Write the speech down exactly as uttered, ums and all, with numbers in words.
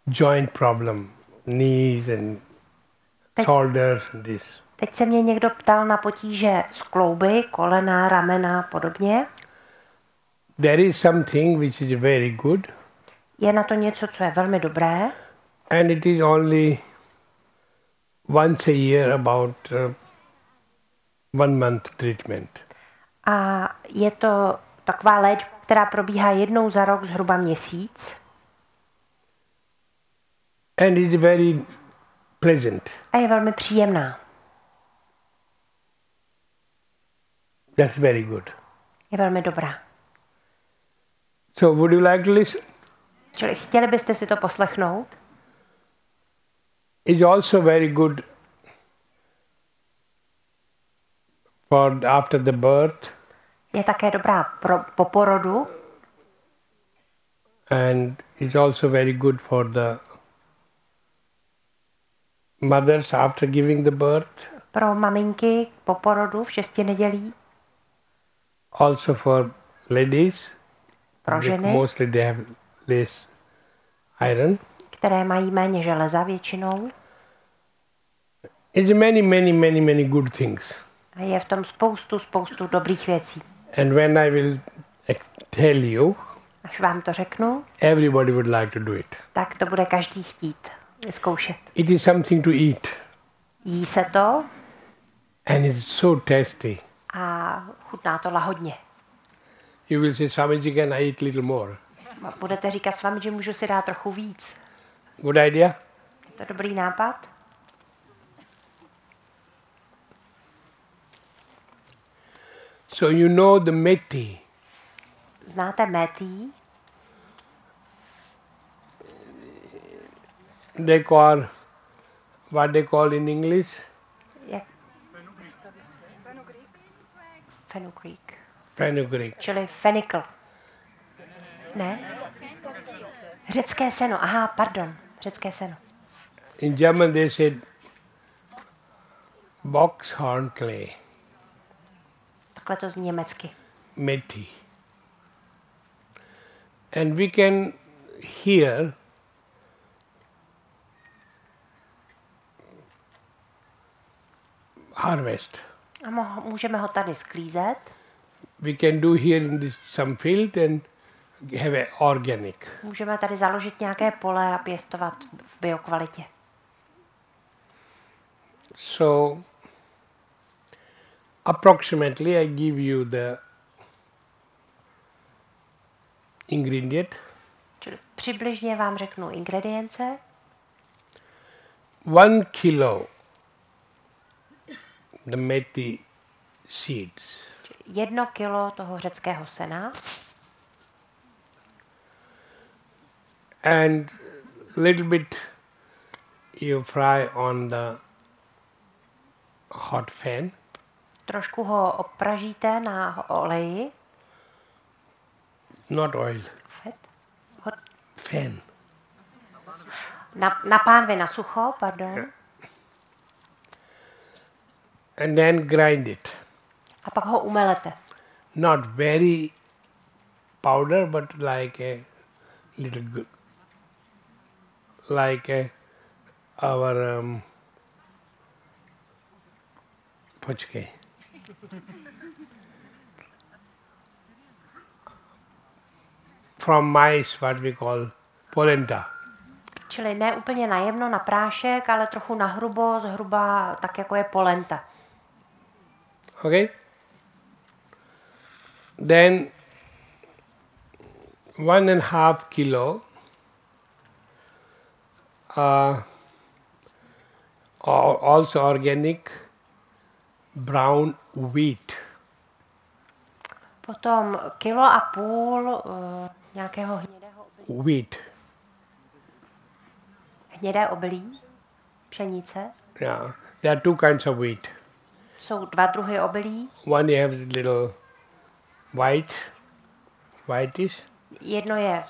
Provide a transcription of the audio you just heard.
joint problem, knees and Teď, shoulders and this. teď se mě někdo ptal na potíže z klouby, kolena, ramena a podobně. There is something which is very good. Je na to něco, co je velmi dobré. And it is only once a year about uh, one month treatment. A je to taková léčba, která probíhá jednou za rok, zhruba měsíc. And it is very pleasant. A je velmi příjemná. That's very good. Je velmi dobrá. So would you like to listen? Čili chtěli byste si to poslechnout? It's also very good for after the birth. Je také dobrá pro, po porodu. And it's also very good for the mothers after giving the birth. Pro maminky po porodu v šesti nedělí. Also for ladies. Pro ženy, Mostly they have less iron. které mají méně železa většinou. It's many, many, many, many good things. A je v tom spoustu, spoustu dobrých věcí. And when I will tell you, Až vám to řeknu, everybody would like to do it. tak to bude každý chtít zkoušet. It is something to eat. Jí se to And it's so tasty. a chutná to lahodně. You will say, Swamiji, can I eat little more? Budete říkat s vámi, že můžu si dát trochu víc. Good idea? Je to dobrý nápad? So you know the meti. Znáte metí? They call, what they call in English? Jak? Fenugreek. Fenugreek. Čili fenikl. Ne? Řecké seno. Aha, pardon. Řecké seno. In German they said boxhorn clay. Takhle to zní německy. Meti. And we can hear harvest. A mo- můžeme ho tady sklízet. We can do here in this some field and have a organic. Můžeme tady založit nějaké pole a pěstovat v biokvalitě. So approximately I give you the ingredient. Čili přibližně vám řeknu ingredience. One kilo the methi seeds. Jedno kilo toho řeckého sena. And little bit you fry on the hot fan. Trošku ho opražíte na oleji. Not oil. Fat. Hot. Fan. Na, na pánvi na sucho, pardon. And then grind it. A pak ho umelete. Not very powder, but like a little good, like a, our um, počkej. From mice, what we call polenta. Čili ne úplně najemno na prášek, ale trochu nahrubo, zhruba tak, jako je polenta. Okay? Then one and a half kilo uh, also organic brown wheat. Potom kilo a půl uh, nějakého hnědého obilí. Wheat. Hnědé obilí, pšenice. Yeah, there are two kinds of wheat. Jsou dva druhy obilí. One you have little white, whitish. Jedno je